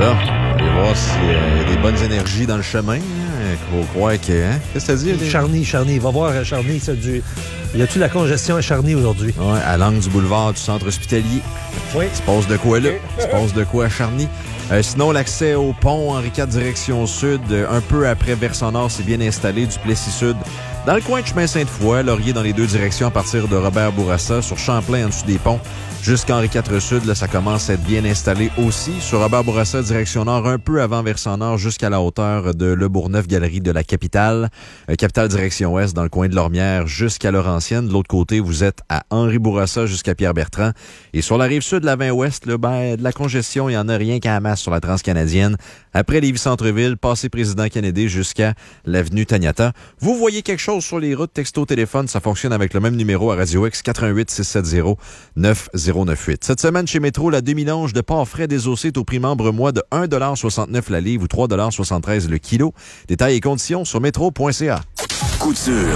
Là, allez voir s'il y a des bonnes énergies dans le chemin. Il faut croire que... Hein? Qu'est-ce que ça dit? Charny. Va voir à Charny. Y a-tu la congestion à Charny aujourd'hui? Oui, à l'angle du boulevard du centre hospitalier. Oui. Il se passe de quoi là? Il se passe de quoi à Charny? Sinon, l'accès au pont Henri IV direction sud, un peu après Versant-Nord, c'est bien installé du Plessis-Sud. Dans le coin de chemin Sainte-Foy, Laurier dans les deux directions à partir de Robert-Bourassa, sur Champlain en dessous des ponts, jusqu'à Henri IV Sud, là, ça commence à être bien installé aussi. Sur Robert-Bourassa, direction nord, un peu avant Versant-Nord, jusqu'à la hauteur de Le Bourgneuf-Galerie de la Capitale. Capitale direction ouest, dans le coin de Lormière, jusqu'à Laurentienne. De l'autre côté, vous êtes à Henri-Bourassa jusqu'à Pierre-Bertrand. Et sur la rive sud, la 20 ouest, là, de la congestion, il n'y en a rien qu'à la masse sur la Transcanadienne. Après Lévis-Centreville, passé Président Kennedy jusqu'à l'avenue Taniata. Vous voyez quelque chose sur les routes, texto, téléphone, ça fonctionne avec le même numéro à Radio X, 88 670 9098. Cette semaine, chez Métro, la demi-longe de porc frais désossé est au prix membre mois de 1,69 $ la livre ou 3,73 $ le kilo. Détails et conditions sur métro.ca. Couture.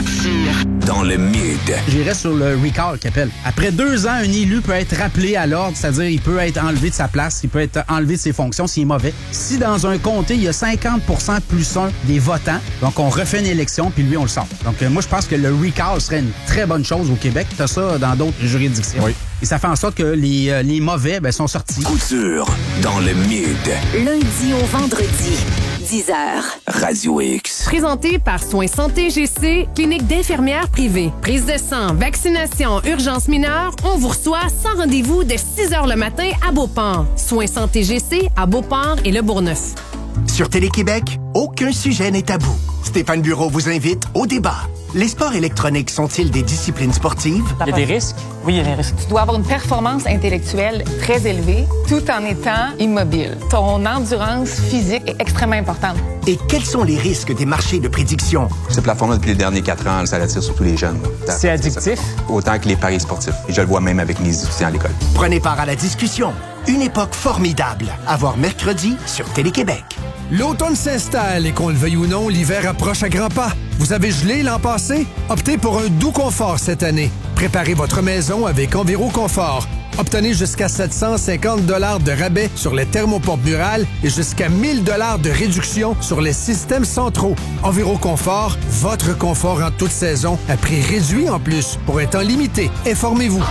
Dans le mid. J'irais sur le recall qu'il appelle. Après 2 ans, un élu peut être rappelé à l'ordre, c'est-à-dire il peut être enlevé de sa place, il peut être enlevé de ses fonctions s'il est mauvais. Si dans un comté, il y a 50% plus 1 des votants, donc on refait une élection, puis lui, on le sort. Donc moi, je pense que le recall serait une très bonne chose au Québec. T'as ça dans d'autres juridictions. Oui. Et ça fait en sorte que les mauvais sont sortis. Couture. Dans le mid. Lundi au vendredi, 10h. Radio X. Présenté par Soins Santé GC, clinique d'infirmières privée. Prise de sang, vaccination, urgence mineure, on vous reçoit sans rendez-vous dès 6h le matin à Beauport. Soins Santé GC à Beauport et Le Bourgneuf. Sur Télé-Québec, aucun sujet n'est tabou. Stéphane Bureau vous invite au débat. Les sports électroniques sont-ils des disciplines sportives? Il y a des risques? Oui, il y a des risques. Tu dois avoir une performance intellectuelle très élevée tout en étant immobile. Ton endurance physique est extrêmement importante. Et quels sont les risques des marchés de prédiction? Ce plafond-là, depuis les derniers 4 ans, ça attire surtout les jeunes. C'est addictif? Autant que les paris sportifs. Et je le vois même avec mes étudiants à l'école. Prenez part à la discussion. Une époque formidable. À voir mercredi sur Télé-Québec. L'automne s'installe et qu'on le veuille ou non, l'hiver approche à grands pas. Vous avez gelé l'an passé? Optez pour un doux confort cette année. Préparez votre maison avec Enviroconfort. Obtenez jusqu'à 750 $ de rabais sur les thermopompes murales et jusqu'à 1000 $ de réduction sur les systèmes centraux. Enviroconfort, votre confort en toute saison, à prix réduit en plus, pour un temps limité. Informez-vous.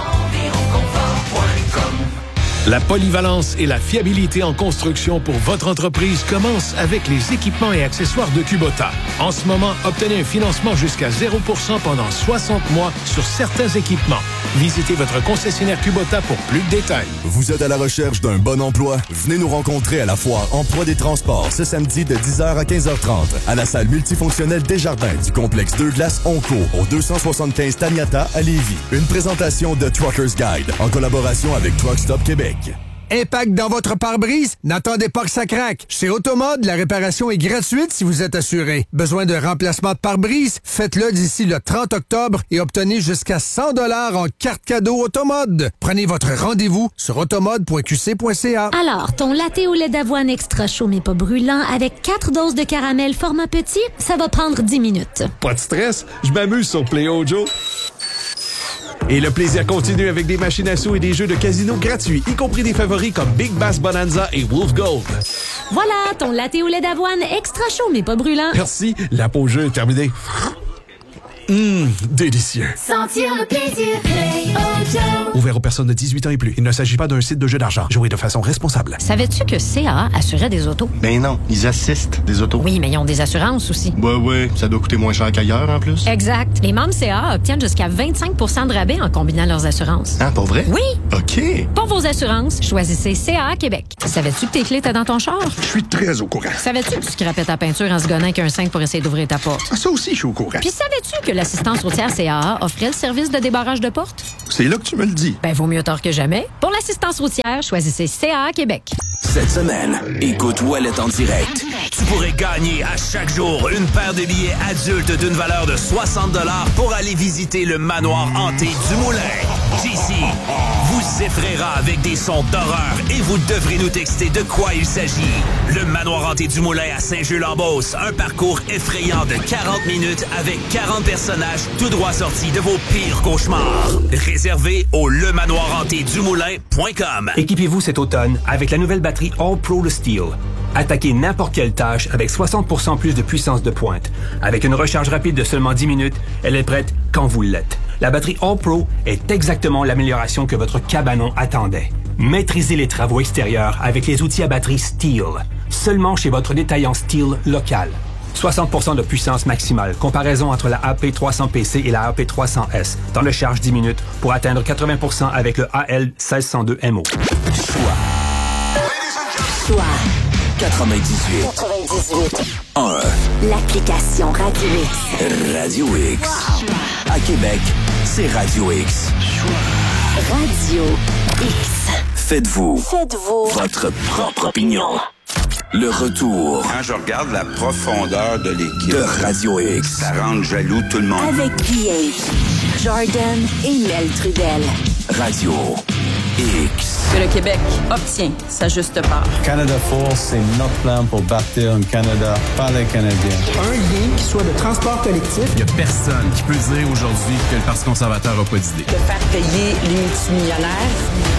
La polyvalence et la fiabilité en construction pour votre entreprise commencent avec les équipements et accessoires de Kubota. En ce moment, obtenez un financement jusqu'à 0% pendant 60 mois sur certains équipements. Visitez votre concessionnaire Kubota pour plus de détails. Vous êtes à la recherche d'un bon emploi? Venez nous rencontrer à la foire Emploi des Transports ce samedi de 10h à 15h30 à la salle multifonctionnelle Desjardins du complexe 2 Glaces Onco au 275 Taniata à Lévis. Une présentation de Truckers Guide en collaboration avec Truck Stop Québec. Impact dans votre pare-brise? N'attendez pas que ça craque. Chez Automode, la réparation est gratuite si vous êtes assuré. Besoin de remplacement de pare-brise? Faites-le d'ici le 30 octobre et obtenez jusqu'à 100 $ en carte cadeau Automode. Prenez votre rendez-vous sur automode.qc.ca. Alors, ton latte au lait d'avoine extra chaud mais pas brûlant avec 4 doses de caramel format petit, ça va prendre 10 minutes. Pas de stress, je m'amuse sur Play-O-Joe. Et le plaisir continue avec des machines à sous et des jeux de casino gratuits, y compris des favoris comme Big Bass Bonanza et Wolf Gold. Voilà, ton latte au lait d'avoine extra chaud mais pas brûlant. Merci, la pause jeu est terminée. Délicieux. Sentir le plaisir, Play-O-Joe. Ouvert aux personnes de 18 ans et plus. Il ne s'agit pas d'un site de jeu d'argent. Jouez de façon responsable. Savais-tu que CA assurait des autos? Ben non, ils assistent des autos. Oui, mais ils ont des assurances aussi. Ouais, ça doit coûter moins cher qu'ailleurs en plus. Exact. Les membres CA obtiennent jusqu'à 25 % de rabais en combinant leurs assurances. Ah, pour vrai? Oui. OK. Pour vos assurances, choisissez CA Québec. Savais-tu que tes clés étaient dans ton char? Je suis très au courant. Savais-tu que tu scrapais ta peinture en se gonnant avec un 5 pour essayer d'ouvrir ta porte? Ça aussi, je suis au courant. Puis savais-tu que l'assistance routière CAA offrait le service de débarrage de porte? C'est là que tu me le dis. Ben, vaut mieux tard que jamais. Pour l'assistance routière, choisissez CAA Québec. Cette semaine, écoute Ouellet en direct. Tu pourrais gagner à chaque jour une paire de billets adultes d'une valeur de 60 $ pour aller visiter le manoir hanté du Moulin. JC vous effraiera avec des sons d'horreur et vous devrez nous texter de quoi il s'agit. Le Manoir Hanté du Moulin à Saint-Jules-en-Beauce. Un parcours effrayant de 40 minutes avec 40 personnages tout droit sortis de vos pires cauchemars. Réservé au lemanoirhantédumoulin.com. Équipez-vous cet automne avec la nouvelle batterie All Pro Steel. Attaquez n'importe quelle tâche avec 60% plus de puissance de pointe. Avec une recharge rapide de seulement 10 minutes, elle est prête quand vous l'êtes. La batterie All Pro est exactement l'amélioration que votre cabanon attendait. Maîtrisez les travaux extérieurs avec les outils à batterie Steel. Seulement chez votre détaillant Steel local. 60% de puissance maximale. Comparaison entre la AP300PC et la AP300S. Dans le charge 10 minutes pour atteindre 80% avec le AL1602MO. Choix 98. 1. L'application Radio X. Radio X. À Québec, c'est Radio X. Radio X. Faites-vous votre propre opinion. Le retour. Quand je regarde la profondeur de l'équipe de Radio X, ça rend jaloux tout le monde. Avec DH, Jordan et Mel Trudel. Radio X. Que le Québec obtient sa juste part. Canada Force, c'est notre plan pour bâtir un Canada par les Canadiens. Un lien qui soit de transport collectif. Il n'y a personne qui peut dire aujourd'hui que le Parti conservateur n'a pas d'idée. De faire payer les multimillionnaires.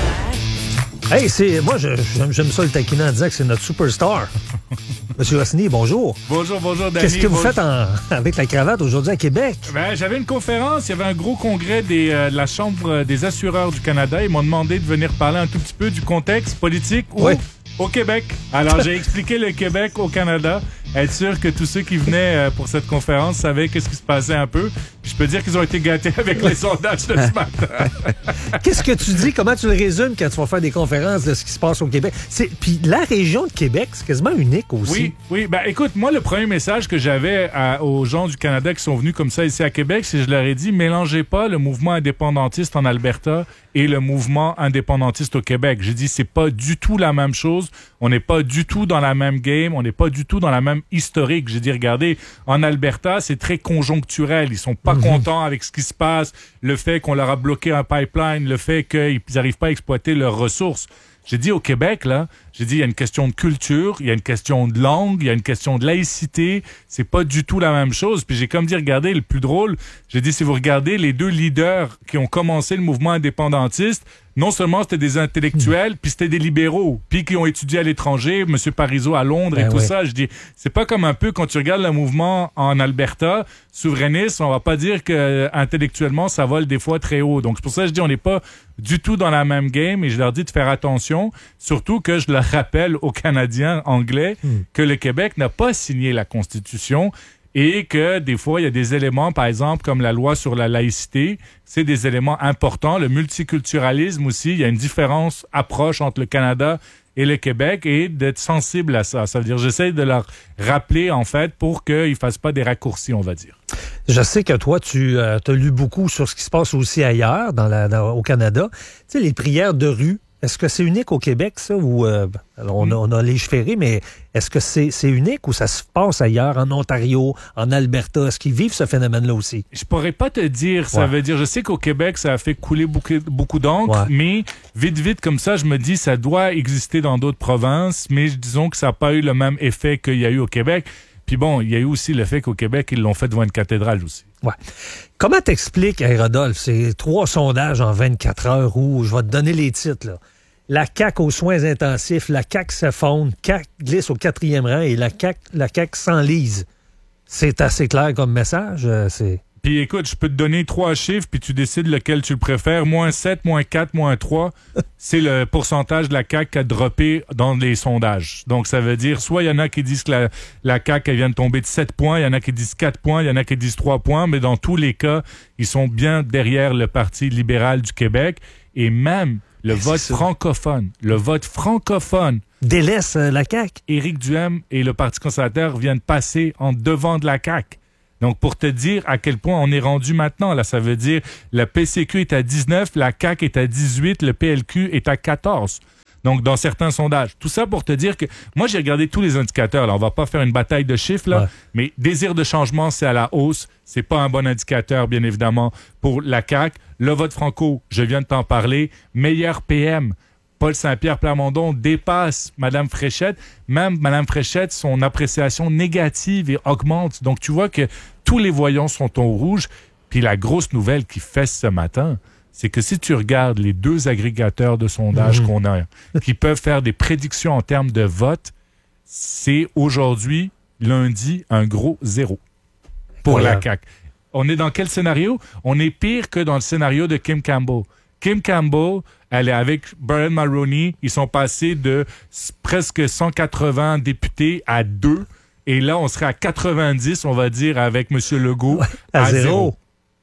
Hey, moi, j'aime ça le taquiner en disant que c'est notre superstar. Monsieur Rossini, bonjour. Bonjour, Danny. Qu'est-ce que vous faites avec la cravate aujourd'hui à Québec? J'avais une conférence, il y avait un gros congrès de la Chambre des assureurs du Canada. Ils m'ont demandé de venir parler un tout petit peu du contexte politique au Québec. Alors, j'ai expliqué le Québec au Canada. Être sûr que tous ceux qui venaient pour cette conférence savaient qu'est-ce qui se passait un peu. Puis je peux dire qu'ils ont été gâtés avec les sondages de ce matin. Qu'est-ce que tu dis? Comment tu le résumes quand tu vas faire des conférences de ce qui se passe au Québec? Puis la région de Québec, c'est quasiment unique aussi. Oui. Écoute, moi, le premier message que j'avais aux gens du Canada qui sont venus comme ça ici à Québec, c'est que je leur ai dit, mélangez pas le mouvement indépendantiste en Alberta et le mouvement indépendantiste au Québec. J'ai dit, c'est pas du tout la même chose. On n'est pas du tout dans la même game. On n'est pas du tout dans la même historique. J'ai dit, regardez, en Alberta, c'est très conjoncturel. Ils sont pas contents avec ce qui se passe, le fait qu'on leur a bloqué un pipeline, le fait qu'ils n'arrivent pas à exploiter leurs ressources. J'ai dit au Québec, là, il y a une question de culture, il y a une question de langue, il y a une question de laïcité. C'est pas du tout la même chose. Puis j'ai comme dit, regardez, le plus drôle, j'ai dit, si vous regardez les deux leaders qui ont commencé le mouvement indépendantiste, non seulement c'était des intellectuels, puis c'était des libéraux, puis qui ont étudié à l'étranger, M. Parizeau à Londres et tout ça. Je dis, c'est pas comme un peu quand tu regardes le mouvement en Alberta, souverainiste, on va pas dire que intellectuellement ça vole des fois très haut. Donc c'est pour ça que je dis, on n'est pas du tout dans la même game et je leur dis de faire attention, surtout que je leur rappelle aux Canadiens anglais que le Québec n'a pas signé la Constitution. Et que des fois, il y a des éléments, par exemple, comme la loi sur la laïcité, c'est des éléments importants. Le multiculturalisme aussi, il y a une différence approche entre le Canada et le Québec et d'être sensible à ça. Ça veut dire, j'essaie de leur rappeler, en fait, pour qu'ils ne fassent pas des raccourcis, on va dire. Je sais que toi, tu as lu beaucoup sur ce qui se passe aussi ailleurs, au Canada. Tu sais, les prières de rue. Est-ce que c'est unique au Québec, ça? Ou on a légiféré, mais est-ce que c'est unique ou ça se passe ailleurs, en Ontario, en Alberta? Est-ce qu'ils vivent ce phénomène-là aussi? Je pourrais pas te dire. Ça veut dire, je sais qu'au Québec, ça a fait couler beaucoup d'encre, mais vite, comme ça, je me dis, ça doit exister dans d'autres provinces, mais disons que ça n'a pas eu le même effet qu'il y a eu au Québec. Puis bon, il y a eu aussi le fait qu'au Québec, ils l'ont fait devant une cathédrale aussi. Ouais. Comment t'expliques, Rodolphe, ces 3 sondages en 24 heures où, je vais te donner les titres, là. La CAQ aux soins intensifs, la CAQ s'effondre, CAQ glisse au 4e rang et la CAQ s'enlise. C'est assez clair comme message. Puis écoute, je peux te donner 3 chiffres, puis tu décides lequel tu le préfères. -7, -4, -3, c'est le pourcentage de la CAQ qui a droppé dans les sondages. Donc ça veut dire, soit il y en a qui disent que la CAQ elle vient de tomber de 7 points, il y en a qui disent 4 points, il y en a qui disent 3 points, mais dans tous les cas, ils sont bien derrière le Parti libéral du Québec. Et même le vote francophone délaisse la CAQ. Éric Duhem et le Parti conservateur viennent passer en devant de la CAQ. Donc, pour te dire à quel point on est rendu maintenant, là, ça veut dire la PCQ est à 19, la CAQ est à 18, le PLQ est à 14. Donc, dans certains sondages. Tout ça pour te dire que moi, j'ai regardé tous les indicateurs. Là, on va pas faire une bataille de chiffres, là, mais désir de changement, c'est à la hausse. C'est pas un bon indicateur, bien évidemment, pour la CAQ. Le vote franco, je viens de t'en parler. Meilleur PM, Paul Saint-Pierre Plamondon dépasse Mme Fréchette. Même Mme Fréchette, son appréciation négative et augmente. Donc, tu vois que tous les voyants sont au rouge. Puis la grosse nouvelle qui fesse ce matin, c'est que si tu regardes les 2 agrégateurs de sondage qu'on a, qui peuvent faire des prédictions en termes de vote, c'est aujourd'hui, lundi, un gros 0 pour la CAQ. On est dans quel scénario? On est pire que dans le scénario de Kim Campbell. Kim Campbell, elle est avec Brian Mulroney. Ils sont passés de presque 180 députés à 2. Et là, on serait à 90, on va dire, avec M. Legault, à 0.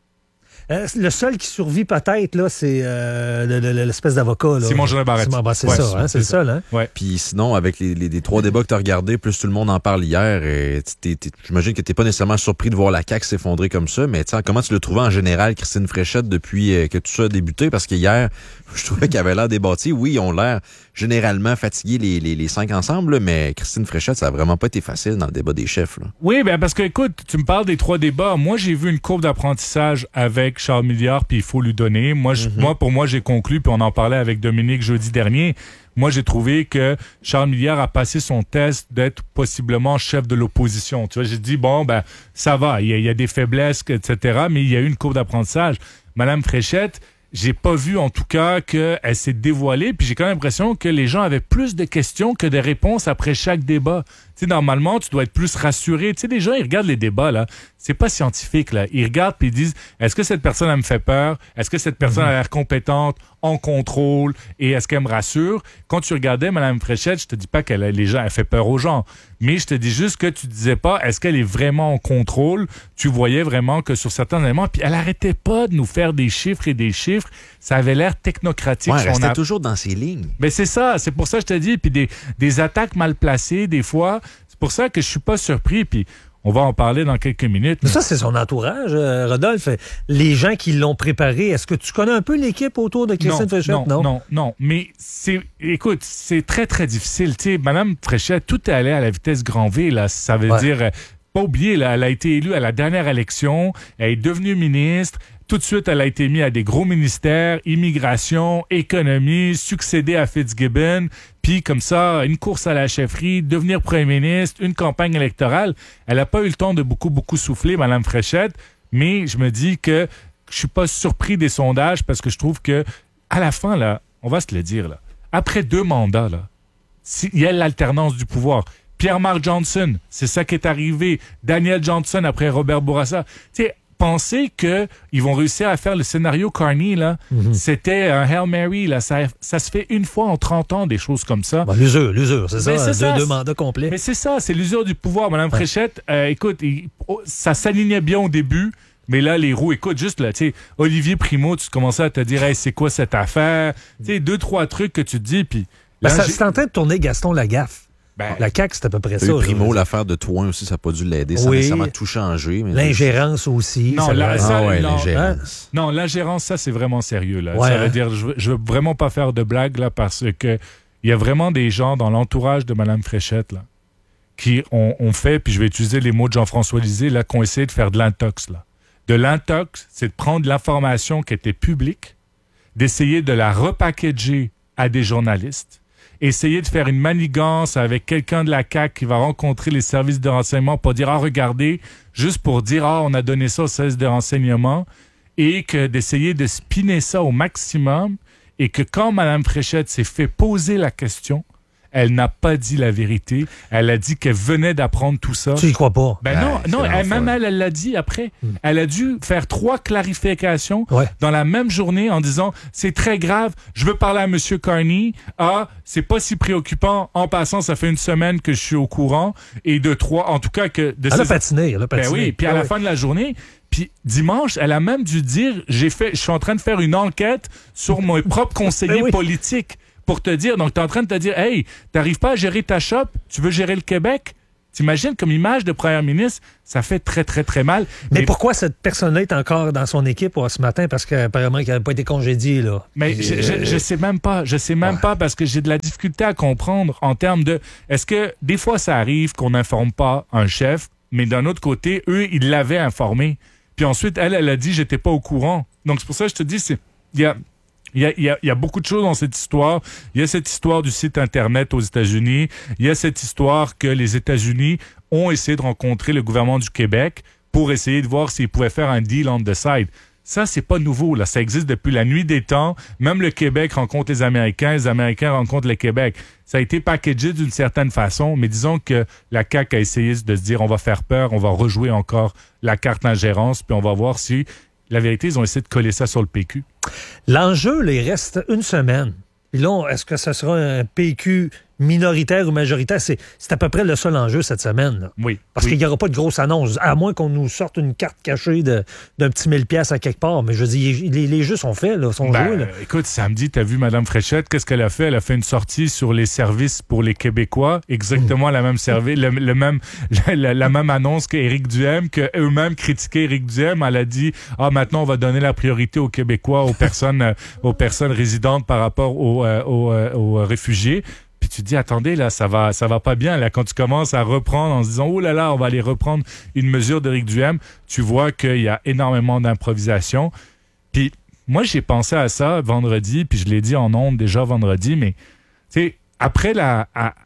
Le seul qui survit peut-être, là, c'est l'espèce d'avocat. Là. Simon-Jean Barrette. C'est ça, hein, c'est le seul. Hein? Ouais. Puis sinon, avec les 3 débats que tu as regardés, plus tout le monde en parle hier, j'imagine que tu n'es pas nécessairement surpris de voir la CAQ s'effondrer comme ça, mais comment tu l'as trouvé en général, Christine Fréchette, depuis que tout ça a débuté? Parce que hier, je trouvais qu'elle avait l'air débattie. Oui, ils ont l'air généralement fatigués les 5 ensemble, là, mais Christine Fréchette, ça n'a vraiment pas été facile dans le débat des chefs. Là. Oui, ben parce que, écoute, tu me parles des 3 débats. Moi, j'ai vu une courbe d'apprentissage avec Charles Milliard, puis il faut lui donner. Moi, pour moi, j'ai conclu, puis on en parlait avec Dominique jeudi dernier. Moi, j'ai trouvé que Charles Milliard a passé son test d'être possiblement chef de l'opposition. Tu vois, j'ai dit, bon, ben, ça va, il y a des faiblesses, etc., mais il y a eu une courbe d'apprentissage. Madame Fréchette, j'ai pas vu, en tout cas, qu'elle s'est dévoilée, puis j'ai quand même l'impression que les gens avaient plus de questions que de réponses après chaque débat. Tu sais, normalement, tu dois être plus rassuré. Tu sais, les gens, ils regardent les débats, là. C'est pas scientifique, là. Ils regardent puis ils disent, est-ce que cette personne, elle me fait peur? Est-ce que cette personne a l'air compétente, en contrôle, et est-ce qu'elle me rassure? Quand tu regardais Mme Fréchette, je te dis pas elle fait peur aux gens. Mais je te dis juste que tu disais pas, est-ce qu'elle est vraiment en contrôle? Tu voyais vraiment que sur certains éléments, puis elle arrêtait pas de nous faire des chiffres et des chiffres. Ça avait l'air technocratique. Ouais, elle restait toujours dans ses lignes. Mais c'est ça, c'est pour ça que je te dis. Puis des attaques mal placées, des fois. C'est pour ça que je suis pas surpris. Puis on va en parler dans quelques minutes. Mais ça, c'est son entourage, Rodolphe. Les gens qui l'ont préparé, est-ce que tu connais un peu l'équipe autour de Christine Fréchette? Non. Mais écoute, c'est très, très difficile. Tu sais, Mme Fréchette, tout est allé à la vitesse grand V, là. Ça veut dire, pas oublier, là, elle a été élue à la dernière élection. Elle est devenue ministre. Tout de suite, elle a été mise à des gros ministères, immigration, économie, succéder à Fitzgibbon, puis comme ça, une course à la chefferie, devenir premier ministre, une campagne électorale. Elle n'a pas eu le temps de beaucoup souffler, Mme Fréchette, mais je me dis que je suis pas surpris des sondages parce que je trouve que à la fin, là, on va se le dire, là, après 2 mandats, là, il y a l'alternance du pouvoir. Pierre-Marc Johnson, c'est ça qui est arrivé. Daniel Johnson après Robert Bourassa. Tu sais, penser qu'ils vont réussir à faire le scénario Carney, là, c'était un Hail Mary, là. Ça se fait une fois en 30 ans, des choses comme ça. Ben, l'usure, c'est ça, 2 mandats complets. Mais c'est ça, c'est l'usure du pouvoir. Mme Fréchette, écoute, ça s'alignait bien au début, mais là, les roues, écoute, juste là, tu sais, Olivier Primo, tu commençais à te dire, hey, c'est quoi cette affaire? Tu sais, 2-3 trucs que tu te dis, puis... c'est en train de tourner Gaston Lagaffe. La CAQ, c'est à peu près ça. Primo, l'affaire de Toin aussi, ça n'a pas dû l'aider. Ça a nécessairement tout changé. Mais l'ingérence aussi. Non, l'ingérence. Non, l'ingérence, ça, c'est vraiment sérieux. Là. Ça veut dire, je veux vraiment pas faire de blagues, là, parce que il y a vraiment des gens dans l'entourage de Mme Fréchette, là, qui ont fait, puis je vais utiliser les mots de Jean-François Lisée, là, qui ont essayé de faire de l'intox, là. De l'intox, c'est de prendre l'information qui était publique, d'essayer de la repackager à des journalistes, essayer de faire une manigance avec quelqu'un de la CAQ qui va rencontrer les services de renseignement pour dire « Ah, regardez », juste pour dire « Ah, on a donné ça aux services de renseignement », et que d'essayer de spinner ça au maximum, et que quand Mme Fréchette s'est fait poser la question, elle n'a pas dit la vérité. Elle a dit qu'elle venait d'apprendre tout ça. Tu y crois pas? Non, elle l'a dit après. Elle a dû faire 3 clarifications dans la même journée en disant c'est très grave, je veux parler à M. Carney. Ah, c'est pas si préoccupant. En passant, ça fait 1 semaine que je suis au courant. Et de 3, en tout cas que... Elle a patiné. Ben oui, puis à la fin de la journée... Puis dimanche, elle a même dû dire je suis en train de faire une enquête sur mon propre conseiller politique. Pour te dire, donc t'es en train de te dire, hey, t'arrives pas à gérer ta shop, tu veux gérer le Québec? T'imagines comme image de première ministre, ça fait très, très, très mal. Mais pourquoi cette personne-là est encore dans son équipe ce matin? Parce qu'apparemment qu'elle n'avait pas été congédiée, là. Mais je sais même pas. Je sais même pas parce que j'ai de la difficulté à comprendre en termes de... Est-ce que des fois, ça arrive qu'on n'informe pas un chef, mais d'un autre côté, eux, ils l'avaient informé. Puis ensuite, elle a dit, j'étais pas au courant. Donc, c'est pour ça que je te dis, il y a beaucoup de choses dans cette histoire. Il y a cette histoire du site Internet aux États-Unis. Il y a cette histoire que les États-Unis ont essayé de rencontrer le gouvernement du Québec pour essayer de voir s'ils pouvaient faire un deal on the side. Ça, c'est pas nouveau, là. Ça existe depuis la nuit des temps. Même le Québec rencontre les Américains rencontrent le Québec. Ça a été packagé d'une certaine façon, mais disons que la CAQ a essayé de se dire on va faire peur, on va rejouer encore la carte ingérence, puis on va voir si, la vérité, ils ont essayé de coller ça sur le PQ. L'enjeu, là, il reste une semaine. Puis là, est-ce que ce sera un PQ minoritaire ou majoritaire? C'est à peu près le seul enjeu cette semaine. Là. Oui. Parce qu'il n'y aura pas de grosse annonce, à moins qu'on nous sorte une carte cachée d'un petit 1000$ à quelque part. Mais je dis, les jeux sont faits, là, sont joués. Là. Écoute, samedi, tu as vu Mme Fréchette, qu'est-ce qu'elle a fait? Elle a fait une sortie sur les services pour les Québécois, exactement la même la même annonce qu'Éric Duhem, qu'eux-mêmes critiquaient Éric Duhem. Elle a dit, maintenant, on va donner la priorité aux Québécois, aux personnes résidentes par rapport aux réfugiés. Puis tu te dis, attendez, là, ça va pas bien. Là, quand tu commences à reprendre en se disant, oh là là, on va aller reprendre une mesure d'Éric Duhem, tu vois qu'il y a énormément d'improvisation. Puis moi, j'ai pensé à ça vendredi, puis je l'ai dit en ondes déjà vendredi, mais tu sais, après la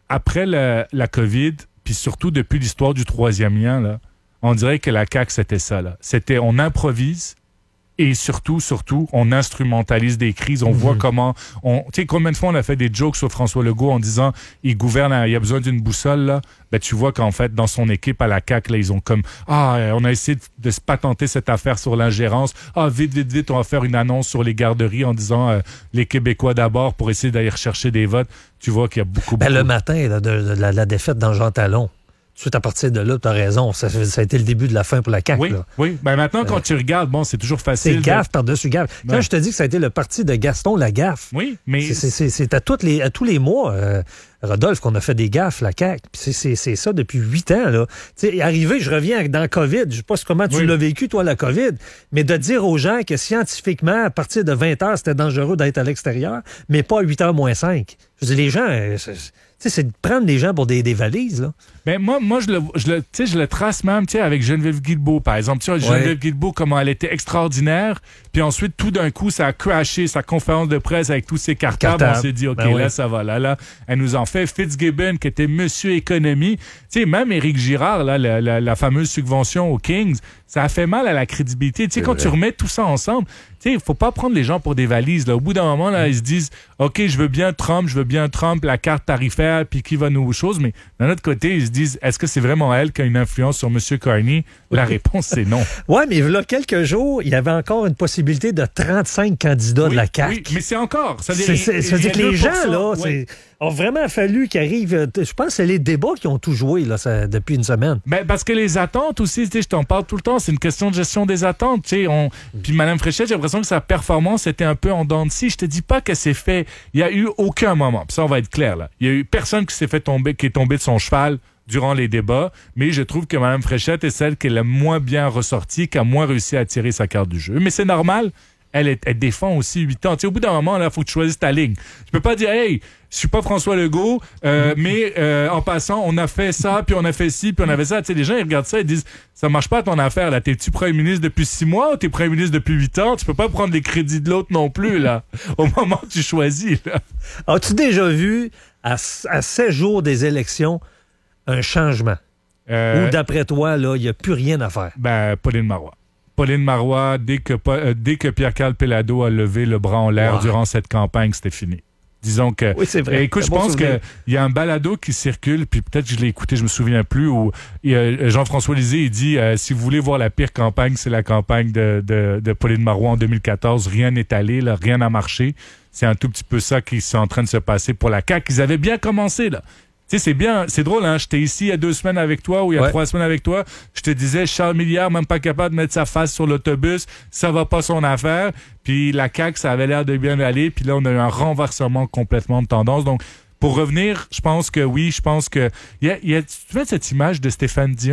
COVID, puis surtout depuis l'histoire du troisième lien, là, on dirait que la CAQ, c'était ça, là. C'était, on improvise, et surtout, on instrumentalise des crises. On voit comment... Tu sais, combien de fois on a fait des jokes sur François Legault en disant il gouverne, il y a besoin d'une boussole, là. Ben, tu vois qu'en fait, dans son équipe à la CAQ, là, ils ont comme on a essayé de se patenter cette affaire sur l'ingérence. Vite, on va faire une annonce sur les garderies en disant les Québécois d'abord pour essayer d'aller rechercher des votes. Tu vois qu'il y a beaucoup... Le matin là, de la défaite dans Jean Talon. Suite à partir de là, tu as raison. Ça a été le début de la fin pour la CAQ. Oui, là. Oui. Ben maintenant, quand tu regardes, c'est toujours facile. C'est gaffe par-dessus gaffe. Quand je te dis que ça a été le parti de Gaston Lagaffe, oui, mais c'est à tous les mois, Rodolphe, qu'on a fait des gaffes, la CAQ. C'est ça depuis 8 ans. Là. Arrivé, je reviens dans COVID. Je sais pas comment tu l'as vécu, toi, la COVID, mais de dire aux gens que scientifiquement, à partir de 20 heures, c'était dangereux d'être à l'extérieur, mais pas à 8 h moins 5. Je dis, les gens... c'est de prendre les gens pour des valises, là. Ben moi je le trace même, avec Geneviève Guilbeault, par exemple. Tu vois, Geneviève Guilbeault, comment elle était extraordinaire, puis ensuite, tout d'un coup, ça a crashé sa conférence de presse avec tous ses cartables. On s'est dit, OK, là, ça va, là. Elle nous en fait. Fitzgibbon, qui était Monsieur Économie. Tu sais, même Éric Girard, là, la fameuse subvention aux Kings, ça a fait mal à la crédibilité. Tu sais, quand tu remets tout ça ensemble, tu sais, il faut pas prendre les gens pour des valises, là. Au bout d'un moment, là, ils se disent, OK, je veux bien Trump, la carte tarifaire, puis qui va nous choses, mais d'un autre côté, ils se disent, est-ce que c'est vraiment elle qui a une influence sur M. Carney? La réponse, c'est non. Oui, mais il y a quelques jours, il y avait encore une possibilité de 35 candidats de la CAQ. Oui, mais c'est encore. Ça veut dire que les gens, là, ont vraiment fallu qu'ils arrivent. Je pense que c'est les débats qui ont tout joué là, depuis une semaine. Ben, parce que les attentes aussi, je t'en parle tout le temps, c'est une question de gestion des attentes. Puis Mme Fréchette, j'ai l'impression que sa performance était un peu en dents de scie. Je te dis pas que c'est fait. Il y a eu aucun moment. Puis ça, on va être clair, là. Il y a eu personne qui est tombé de son cheval durant les débats, mais je trouve que Mme Fréchette est celle qui est la moins bien ressortie, qui a moins réussi à tirer sa carte du jeu. Mais c'est normal. Elle défend aussi 8 ans. Au bout d'un moment, il faut que tu choisisses ta ligne. Tu peux pas dire, hey, je suis pas François Legault, mais en passant, on a fait ça, puis on a fait ci, puis on a fait ça. Les gens, ils regardent ça et disent, ça marche pas ton affaire, là. T'es-tu premier ministre depuis 6 mois ou t'es premier ministre depuis 8 ans? Tu peux pas prendre les crédits de l'autre non plus, là, au moment où tu choisis, là. As-tu déjà vu, à 7 jours des élections, un changement? Ou d'après toi, là, il n'y a plus rien à faire? Ben, Pauline Marois, dès que Pierre-Carl Péladeau a levé le bras en l'air durant cette campagne, c'était fini. Disons que... Oui, c'est vrai. Écoute, je pense qu'il y a un balado qui circule, puis peut-être que je l'ai écouté, je me souviens plus, où Jean-François Lisée, il dit si vous voulez voir la pire campagne, c'est la campagne de Pauline Marois en 2014. Rien n'est allé, là, rien n'a marché. C'est un tout petit peu ça qui est en train de se passer pour la CAQ. Ils avaient bien commencé, là. Tu sais, c'est bien, c'est drôle, hein. J'étais ici il y a 2 semaines avec toi ou il y a 3 semaines avec toi. Je te disais, Charles Milliard, même pas capable de mettre sa face sur l'autobus. Ça va pas son affaire. Puis la CAQ, ça avait l'air de bien aller. Puis là, on a eu un renversement complètement de tendance. Donc, pour revenir, je pense que oui, il y a tu vois cette image de Stéphane Dion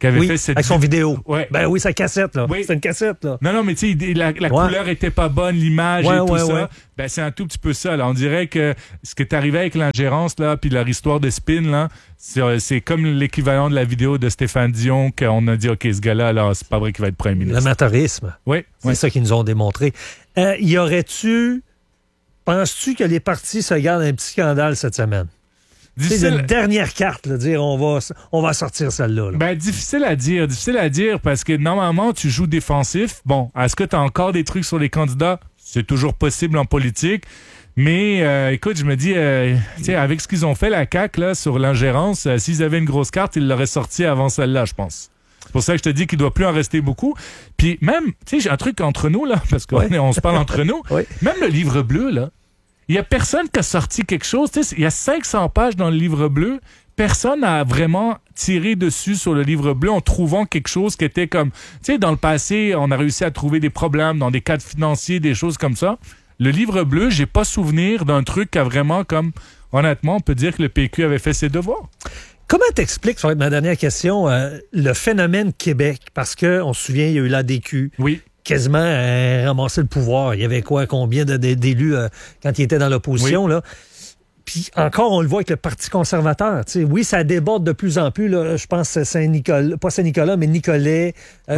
qui avait fait cette... avec son vidéo. Ouais. Ben oui, sa cassette, là. Oui. C'est une cassette, là. Non, mais tu sais, la couleur était pas bonne, l'image et tout ça. Ouais. Ben, c'est un tout petit peu ça, là. On dirait que ce qui est arrivé avec l'ingérence, là, puis leur histoire de spin, là, c'est comme l'équivalent de la vidéo de Stéphane Dion qu'on a dit, OK, ce gars-là, alors, c'est pas vrai qu'il va être premier ministre. L'amateurisme. Oui. C'est ça qu'ils nous ont démontré. Y aurait-tu... Penses-tu que les partis se gardent un petit scandale cette semaine? C'est une dernière carte, là, dire on va sortir celle-là. Là. Ben, difficile à dire parce que normalement, tu joues défensif. Bon, est-ce que tu as encore des trucs sur les candidats? C'est toujours possible en politique. Mais écoute, je me dis, avec ce qu'ils ont fait, la CAQ, là, sur l'ingérence, s'ils avaient une grosse carte, ils l'auraient sortie avant celle-là, je pense. C'est pour ça que je te dis qu'il ne doit plus en rester beaucoup. Puis même, tu sais, j'ai un truc entre nous, là, parce qu'on se parle entre nous. Même le livre bleu, là, il n'y a personne qui a sorti quelque chose. Il y a 500 pages dans le livre bleu. Personne n'a vraiment tiré dessus sur le livre bleu en trouvant quelque chose qui était comme... Tu sais, dans le passé, on a réussi à trouver des problèmes dans des cadres financiers, des choses comme ça. Le livre bleu, j'ai pas souvenir d'un truc qui a vraiment comme... Honnêtement, on peut dire que le PQ avait fait ses devoirs. Comment t'expliques, ça va être ma dernière question, le phénomène Québec? Parce qu'on se souvient, il y a eu l'ADQ. Oui. Quasiment ramasser le pouvoir. Il y avait combien d'élus quand il était dans l'opposition, là? Puis encore, on le voit avec le Parti conservateur. T'sais. Oui, ça déborde de plus en plus. Là, je pense que Saint-Nicolas, pas Saint-Nicolas, mais Nicolet.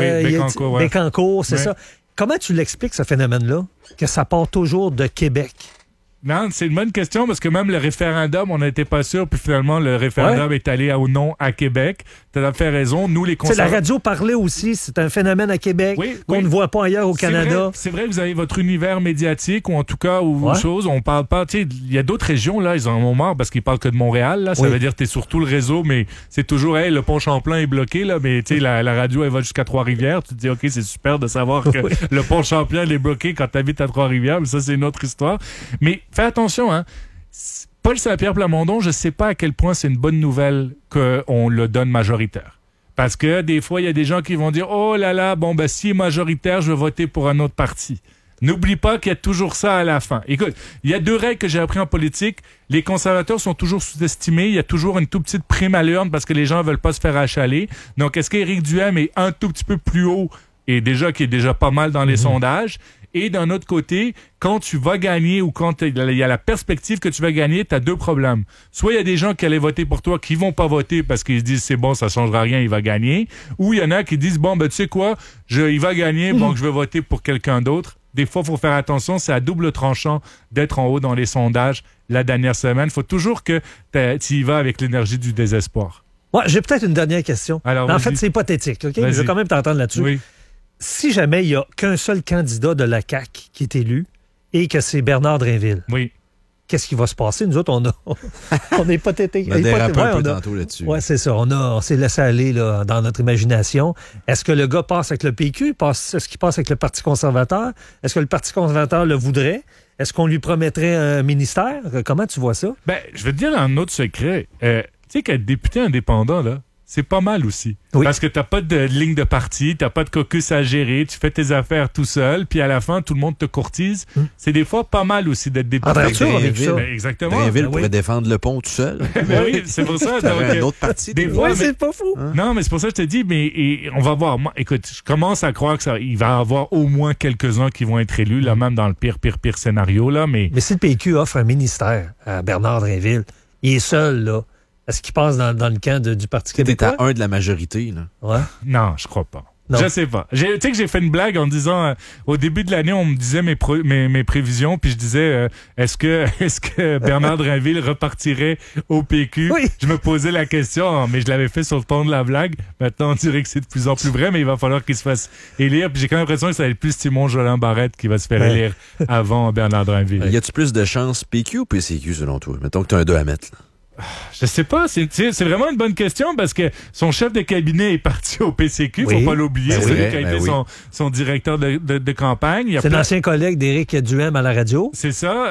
Bécancour, c'est ça. Comment tu l'expliques, ce phénomène-là, que ça part toujours de Québec? Non, c'est une bonne question parce que même le référendum, on n'était pas sûr, puis finalement, le référendum est allé au non à Québec. Tu as fait raison. Nous, les conservateurs... La radio parlait aussi, c'est un phénomène à Québec qu'on ne voit pas ailleurs au Canada. C'est vrai, vous avez votre univers médiatique ou en tout cas, ou chose, on parle pas... Tu sais, il y a d'autres régions, là, ils en ont marre parce qu'ils parlent que de Montréal, là. Ça veut dire que tu es sur tout le réseau, mais c'est toujours, le pont Champlain est bloqué, là, mais tu sais, la radio, elle va jusqu'à Trois-Rivières. Tu te dis, OK, c'est super de savoir que le pont Champlain, est bloqué quand tu habites à Trois-Rivières, mais ça, c'est une autre histoire. Mais fais attention, hein. Paul Saint-Pierre Plamondon, je ne sais pas à quel point c'est une bonne nouvelle qu'on le donne majoritaire. Parce que des fois, il y a des gens qui vont dire « Oh là là, bon, ben, s'il est majoritaire, je vais voter pour un autre parti. » N'oublie pas qu'il y a toujours ça à la fin. Écoute, il y a 2 règles que j'ai apprises en politique. Les conservateurs sont toujours sous-estimés. Il y a toujours une toute petite prime à l'urne parce que les gens ne veulent pas se faire achaler. Donc, est-ce qu'Éric Duhaime est un tout petit peu plus haut et qui est déjà pas mal dans les sondages? Et d'un autre côté, quand tu vas gagner ou quand il y a la perspective que tu vas gagner, tu as 2 problèmes. Soit il y a des gens qui allaient voter pour toi qui vont pas voter parce qu'ils se disent c'est bon, ça changera rien, il va gagner. Ou il y en a qui disent bon, ben tu sais quoi, il va gagner, donc je vais voter pour quelqu'un d'autre. Des fois, il faut faire attention, c'est à double tranchant d'être en haut dans les sondages la dernière semaine. Il faut toujours que tu y vas avec l'énergie du désespoir. Ouais, j'ai peut-être une dernière question. Alors, en fait, c'est hypothétique. Okay? Je vais quand même t'entendre là-dessus. Oui. Si jamais il n'y a qu'un seul candidat de la CAQ qui est élu et que c'est Bernard Drinville, qu'est-ce qui va se passer? Nous autres, on est hypothétique. On a dérapé un peu tantôt là-dessus. Oui, c'est ça. On s'est laissé aller là, dans notre imagination. Est-ce que le gars passe avec le PQ? Est-ce qu'il passe avec le Parti conservateur? Est-ce que le Parti conservateur le voudrait? Est-ce qu'on lui promettrait un ministère? Comment tu vois ça? Ben, je vais te dire un autre secret. Tu sais qu'être député indépendant, là, c'est pas mal aussi. Oui. Parce que t'as pas de ligne de parti, t'as pas de caucus à gérer, tu fais tes affaires tout seul, puis à la fin, tout le monde te courtise. C'est des fois pas mal aussi d'être député. Exactement. Drainville pourrait défendre le pont tout seul. Oui, c'est pour ça. Un autre parti. Des fois, c'est pas fou. Non, mais c'est pour ça que je te dis, mais on va voir. Moi, écoute, je commence à croire qu'il va y avoir au moins quelques-uns qui vont être élus, là, même dans le pire scénario, là, mais si le PQ offre un ministère à Bernard Drainville, il est seul, là. Est-ce qu'il passe dans le camp du Parti québécois? T'es à 1 de la majorité, là. Ouais. Non, je crois pas. Non. Je sais pas. Tu sais que j'ai fait une blague en disant, au début de l'année, on me disait mes prévisions, puis je disais, est-ce que Bernard Drinville repartirait au PQ? Oui. Je me posais la question, mais je l'avais fait sur le ton de la blague. Maintenant, on dirait que c'est de plus en plus vrai, mais il va falloir qu'il se fasse élire. Puis j'ai quand même l'impression que ça va être plus Simon Jolin Barrette qui va se faire élire avant Bernard Drinville. Y a-tu plus de chances PQ ou PCQ, selon toi? Mettons que tu as un 2 à mettre, là. Je sais pas, c'est vraiment une bonne question parce que son chef de cabinet est parti au PCQ, faut pas l'oublier, c'est lui qui a été son directeur de campagne. C'est l'ancien collègue d'Éric Duhaime à la radio. C'est ça,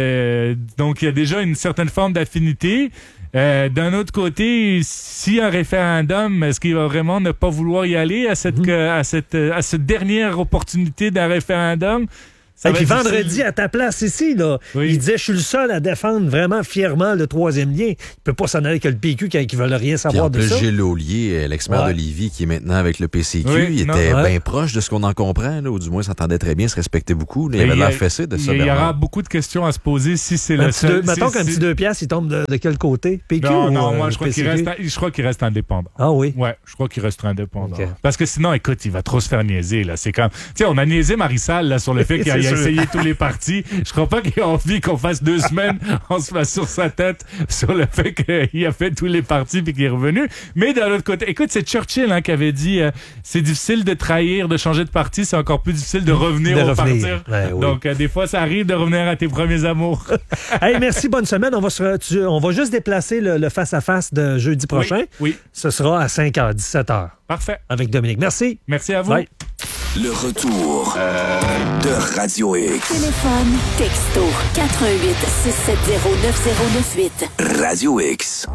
donc il y a déjà une certaine forme d'affinité. D'un autre côté, s'il y a un référendum, est-ce qu'il va vraiment ne pas vouloir y aller à cette dernière opportunité d'un référendum? Et puis vendredi, à ta place ici, là, il disait, je suis le seul à défendre vraiment fièrement le troisième lien. Il peut pas s'en aller avec le PQ quand ils veulent rien savoir de ça. Gilles Laulier, l'ex-maire de Lévis, qui est maintenant avec le PCQ, il était bien proche de ce qu'on en comprend, là, ou du moins s'entendait très bien, se respectait beaucoup. Là, il avait l'air fessé de ça. Il y aura beaucoup de questions à se poser si c'est le seul. Mettons qu'un petit 2 piastres, il tombe de quel côté? PQ non, ou moi, je crois qu'il reste indépendant. Ah oui? Ouais, je crois qu'il restera indépendant. Okay. Parce que sinon, écoute, il va trop se faire niaiser, là. C'est comme, tu sais, on a niaisé Marissal, là, sur le fait qu'il a essayé tous les partis. Je crois pas qu'il ait envie qu'on fasse 2 semaines en se fasse sur sa tête sur le fait qu'il a fait tous les partis puis qu'il est revenu. Mais d'un autre côté, écoute, c'est Churchill qui avait dit c'est difficile de trahir, de changer de parti, c'est encore plus difficile de revenir au partir. Oui. Donc, des fois, ça arrive de revenir à tes premiers amours. Hey, merci, bonne semaine. On va juste déplacer le face-à-face de jeudi prochain. Oui. Ce sera à 5h, 17h. Parfait. Avec Dominique. Merci. Merci à vous. Bye. Le retour de Radio X. Téléphone, texto, 88 670 9098. Radio X.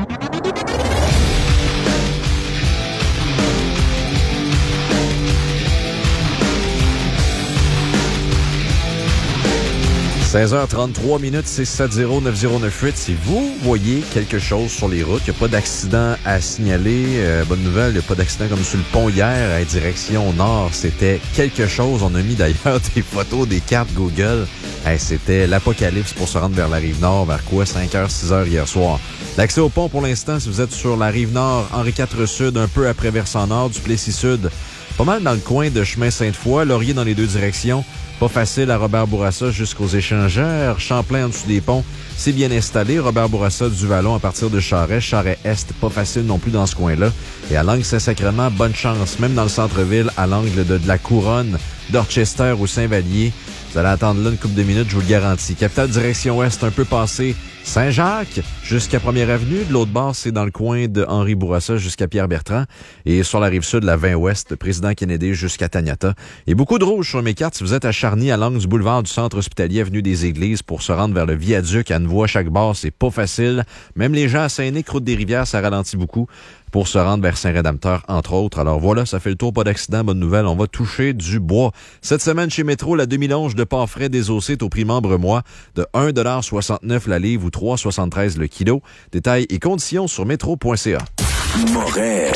« 16h33, 670-9098. Si vous voyez quelque chose sur les routes, il n'y a pas d'accident à signaler. Bonne nouvelle, il n'y a pas d'accident comme sur le pont hier, à direction nord. C'était quelque chose. On a mis d'ailleurs des photos, des cartes Google. C'était l'apocalypse pour se rendre vers la rive nord. Vers quoi? 5h, 6h hier soir. L'accès au pont, pour l'instant, si vous êtes sur la rive nord, Henri IV Sud, un peu après Versant Nord, Duplessis Sud, pas mal dans le coin de Chemin Sainte-Foy, Laurier dans les deux directions. Pas facile à Robert Bourassa jusqu'aux échangeurs. Champlain en dessous des ponts, c'est bien installé. Robert Bourassa du Vallon à partir de Charest. Charest-Est, pas facile non plus dans ce coin-là. Et à l'angle Saint-Sacrement, bonne chance. Même dans le centre-ville, à l'angle de la Couronne, d'Orchester ou Saint-Vallier. Vous allez attendre là une couple de minutes, je vous le garantis. Capitale direction ouest, un peu passé Saint-Jacques jusqu'à 1er Avenue. De l'autre bord, c'est dans le coin de Henri Bourassa jusqu'à Pierre-Bertrand. Et sur la rive sud, la 20 ouest, Président Kennedy jusqu'à Taniata. Et beaucoup de rouge sur mes cartes. Si vous êtes à Charny, à l'angle du boulevard du Centre hospitalier, avenue des Églises, pour se rendre vers le viaduc à une voie à chaque bord, c'est pas facile. Même les gens à Saint-Nic, route des Rivières, ça ralentit beaucoup pour se rendre vers Saint-Rédempteur, entre autres. Alors voilà, ça fait le tour, pas d'accident, bonne nouvelle, on va toucher du bois. Cette semaine, chez Métro, la demi-longe de porc frais désossé est au prix membre mois de 1,69 $ la livre ou 3,73 le kilo. Détails et conditions sur métro.ca. Moret.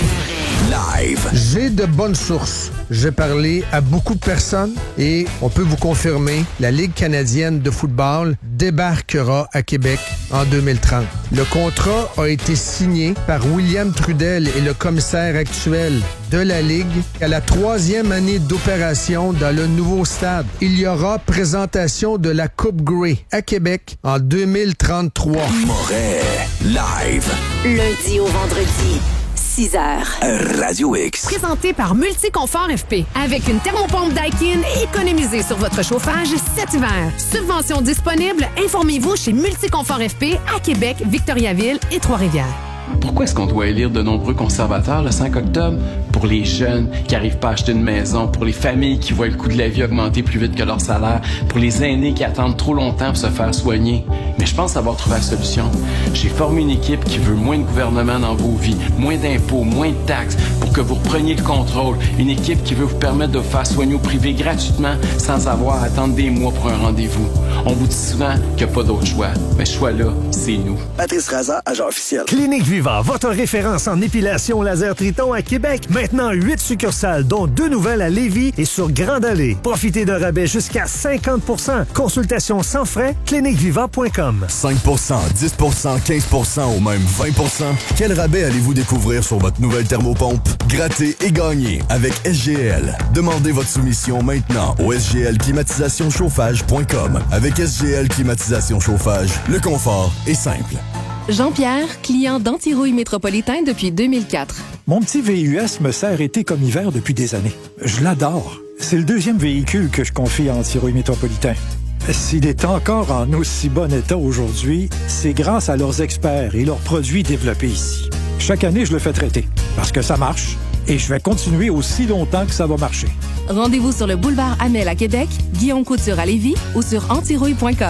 Live. J'ai de bonnes sources. J'ai parlé à beaucoup de personnes et on peut vous confirmer, la Ligue canadienne de football débarquera à Québec en 2030. Le contrat a été signé par William Trudel et le commissaire actuel de la Ligue à la 3e année d'opération dans le nouveau stade. Il y aura présentation de la Coupe Grey à Québec en 2033. Moret. Live. Lundi au vendredi. 6h. Radio X. Présenté par Multiconfort FP. Avec une thermopompe Daikin, économisez sur votre chauffage cet hiver. Subvention disponible. Informez-vous chez Multiconfort FP à Québec, Victoriaville et Trois-Rivières. Pourquoi est-ce qu'on doit élire de nombreux conservateurs le 5 octobre? Pour les jeunes qui n'arrivent pas à acheter une maison, pour les familles qui voient le coût de la vie augmenter plus vite que leur salaire, pour les aînés qui attendent trop longtemps pour se faire soigner. Mais je pense avoir trouvé la solution. J'ai formé une équipe qui veut moins de gouvernement dans vos vies, moins d'impôts, moins de taxes, pour que vous repreniez le contrôle. Une équipe qui veut vous permettre de vous faire soigner au privé gratuitement sans avoir à attendre des mois pour un rendez-vous. On vous dit souvent qu'il n'y a pas d'autre choix. Mais ce choix-là, c'est nous. Patrice Raza, agent officiel. Clinique Viva, votre référence en épilation laser Triton à Québec. Maintenant, 8 succursales, dont 2 nouvelles à Lévis et sur Grande Allée. Profitez d'un rabais jusqu'à 50%. Consultation sans frais, cliniqueviva.com. 5%, 10%, 15% ou même 20%. Quel rabais allez-vous découvrir sur votre nouvelle thermopompe? Grattez et gagnez avec SGL. Demandez votre soumission maintenant au sglclimatisation-chauffage.com. Avec SGL Climatisation Chauffage, le confort est simple. Jean-Pierre, client d'Antirouille Métropolitain depuis 2004. Mon petit VUS me sert été comme hiver depuis des années. Je l'adore. C'est le 2e véhicule que je confie à Antirouille Métropolitain. S'il est encore en aussi bon état aujourd'hui, c'est grâce à leurs experts et leurs produits développés ici. Chaque année, je le fais traiter parce que ça marche et je vais continuer aussi longtemps que ça va marcher. Rendez-vous sur le boulevard Amel à Québec, Guillaume Couture à Lévis ou sur antirouille.com.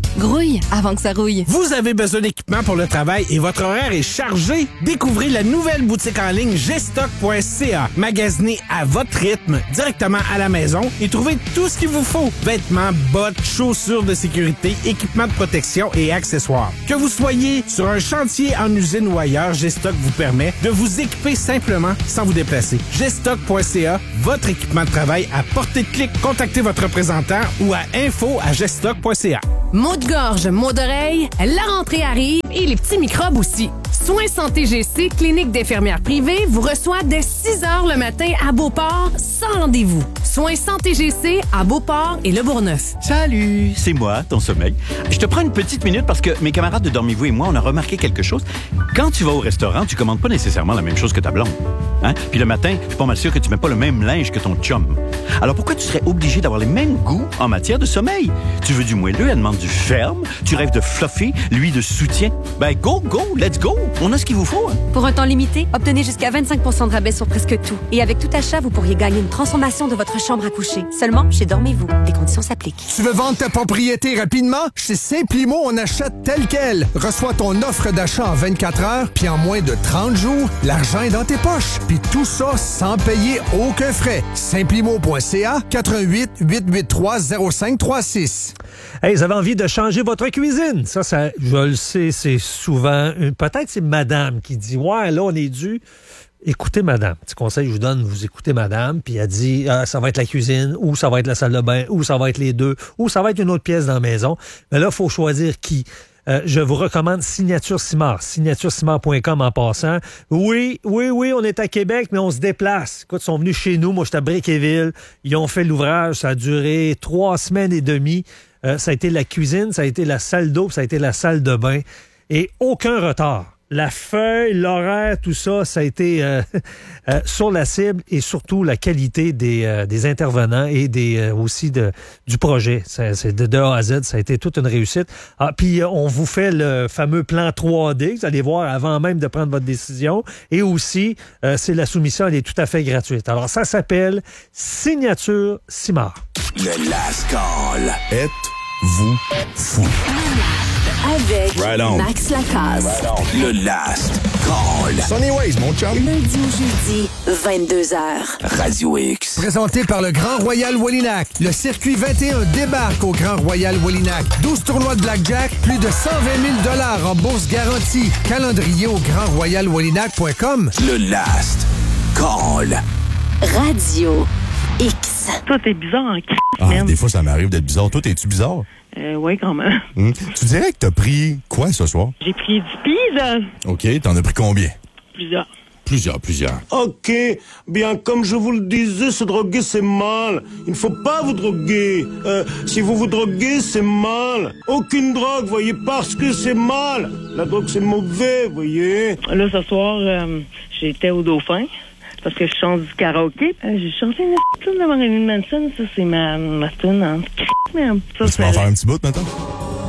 Grouille avant que ça rouille. Vous avez besoin d'équipement pour le travail et votre horaire est chargé? Découvrez la nouvelle boutique en ligne gstock.ca. Magasinez à votre rythme, directement à la maison et trouvez tout ce qu'il vous faut. Vêtements, bottes, chaussures de sécurité, équipements de protection et accessoires. Que vous soyez sur un chantier, en usine ou ailleurs, Gstock vous permet de vous équiper simplement sans vous déplacer. gstock.ca, votre équipement de travail à portée de clic. Contactez votre représentant ou à info@gstock.ca. Maux de gorge, maux d'oreille, la rentrée arrive et les petits microbes aussi. Soins Santé GC, clinique d'infirmières privée, vous reçoit dès 6 heures le matin à Beauport, sans rendez-vous. Soins Santé GC à Beauport et Le Bourgneuf. Salut, c'est moi, ton sommeil. Je te prends une petite minute parce que mes camarades de Dormez-vous et moi, on a remarqué quelque chose. Quand tu vas au restaurant, tu commandes pas nécessairement la même chose que ta blonde. Hein? Puis le matin, je suis pas mal sûr que tu mets pas le même linge que ton chum. Alors pourquoi tu serais obligé d'avoir les mêmes goûts en matière de sommeil? Tu veux du moelleux, elle demande du ferme. Tu rêves de fluffy, lui de soutien. Ben go, let's go. On a ce qu'il vous faut. Hein? Pour un temps limité, obtenez jusqu'à 25 % de rabais sur presque tout. Et avec tout achat, vous pourriez gagner une transformation de votre chambre à coucher. Seulement chez Dormez-vous. Les conditions s'appliquent. Tu veux vendre ta propriété rapidement? Chez Simplimo, on achète tel quel. Reçois ton offre d'achat en 24 heures, puis en moins de 30 jours, l'argent est dans tes poches. Puis tout ça sans payer aucun frais. Simplimo.ca, 88 883 0536. Hey, vous avez envie de changer votre cuisine? Ça, je le sais, c'est souvent... Peut-être c'est madame qui dit « Ouais, là, on est dû... » Écoutez madame. Petit conseil que je vous donne, vous écoutez madame, puis elle dit ça va être la cuisine, ou ça va être la salle de bain, ou ça va être les deux, ou ça va être une autre pièce dans la maison. Mais là, il faut choisir qui. Je vous recommande Signature Simard. SignatureSimard.com en passant. Oui, on est à Québec, mais on se déplace. Écoute, ils sont venus chez nous. Moi, j'étais à Bréquéville. Ils ont fait l'ouvrage. Ça a duré 3 semaines et demie. Ça a été la cuisine, ça a été la salle d'eau, ça a été la salle de bain. Et aucun retard. La feuille, l'horaire, tout ça, ça a été sur la cible et surtout la qualité des intervenants et aussi du projet. C'est de A à Z, ça a été toute une réussite. Puis on vous fait le fameux plan 3D, vous allez voir avant même de prendre votre décision. Et aussi, c'est la soumission, elle est tout à fait gratuite. Alors ça s'appelle Signature Simard. Le Last Call. Êtes-vous fou? Avec Right on. Max Lacasse. Right on. Le Last Call. Sunny Ways, mon chum. Lundi au jeudi, 22h. Radio X. Présenté par le Grand Royal Wallinac. Le circuit 21 débarque au Grand Royal Wallinac. 12 tournois de blackjack, plus de 120 000 en bourse garantie. Calendrier au grandroyalwallinac.com. Le Last Call. Radio X. Toi, t'es bizarre en c***, des fois, ça m'arrive d'être bizarre. Toi, t'es-tu bizarre? Oui, quand même. Tu dirais que t'as pris quoi ce soir? J'ai pris du pizza. OK, t'en as pris combien? Plusieurs. OK, bien comme je vous le disais, se droguer c'est mal. Il ne faut pas vous droguer. Si vous vous droguez, c'est mal. Aucune drogue, voyez, parce que c'est mal. La drogue c'est mauvais, voyez. Là, ce soir, j'étais au Dauphin. Parce que je chante du karaoké. J'ai chanté une tune de Marilyn Manson. Ça, c'est ma tune en c***. Tu vas en faire un petit bout maintenant?